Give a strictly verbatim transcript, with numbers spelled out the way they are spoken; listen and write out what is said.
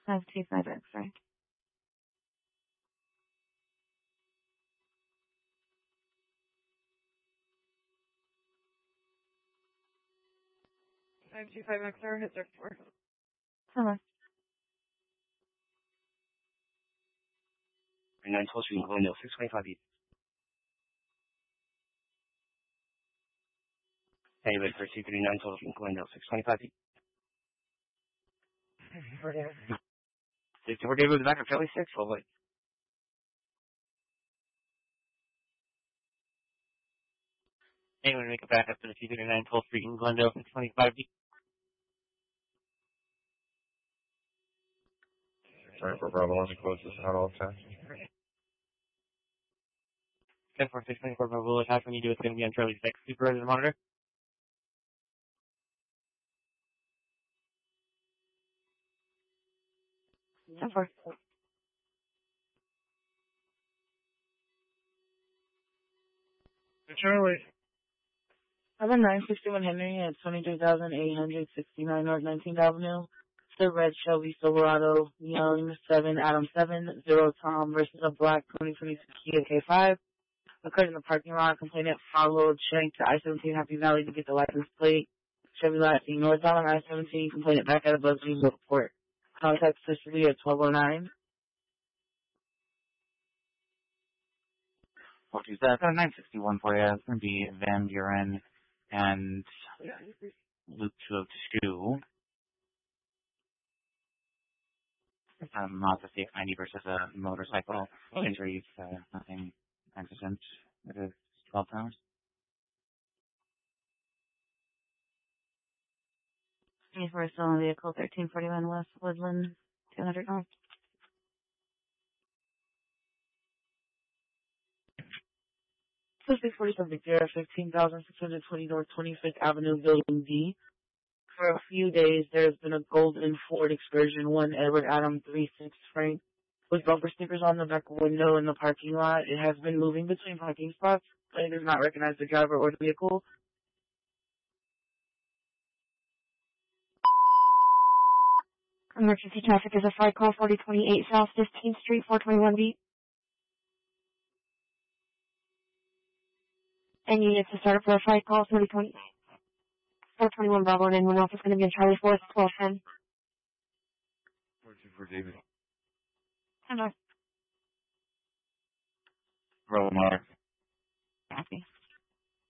five two five X-ray. five two five X-ray, hit there four. Hello. nine twelve Street, Glendale, six twenty-five east. Hey, wait for two thirty-nine twelve Street, Glendale, six twenty-five east. sixty-four David was back at Philly six, well, wait. Anyone make it back up to the two thirty-nine twelfth Street in Glendale, six twenty-five east. Sorry for Bravo, one closest out all time. ten four six twenty-four Bravo, attack when you do it's going to be on Charlie six. Supervisor the monitor. ten four. Charlie. Seven nine sixty-one Henry at twenty-three thousand eight hundred sixty-nine North nineteenth Avenue. The red Shelby Silverado, Young seven, Adam seven, zero Tom versus a black twenty twenty-six Kia K five. Occurred in the parking lot. Complainant followed Shank to I seventeen Happy Valley to get the license plate. Chevy Latino northbound on I seventeen. Complainant back at a Buzzard report. Contact Cicely at twelve oh nine. What is that? nine sixty-one for you. It's going to be Van Buren and Luke two oh two. Um, Mazda C X ninety versus a motorcycle. Injuries, uh, nothing accident. It is twelve hours. twenty-four stolen vehicle, thirteen forty-one West Woodland, two hundred North. six forty-seven Victoria, fifteen thousand six hundred twenty North twenty-fifth Avenue, Building D. For a few days, there's been a golden Ford Excursion one Edward Adam three six Frank with bumper stickers on the back window in the parking lot. It has been moving between parking spots, but it does not recognize the driver or the vehicle. Emergency traffic is a flight call forty twenty-eight South fifteenth Street, four twenty-one B. And you need to start up for a flight call forty twenty, four twenty-one Bravo, and anyone else is going to be in Charlie four, twelve ten. four two four David. Hello. Bravo, Mark. Happy.